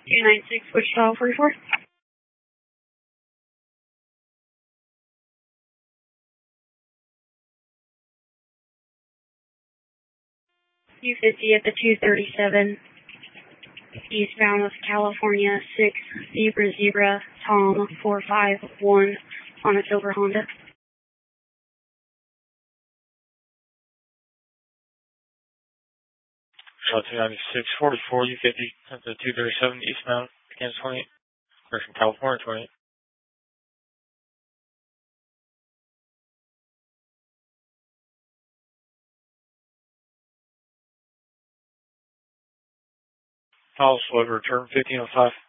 296, Wichita 44. U50 at the 237, eastbound of California 6 Zebra Tom 451 on a silver Honda. Shot 296, 44, U50 at the 237 eastbound, Kansas 28, correction, California 28. Files slow, return 1505.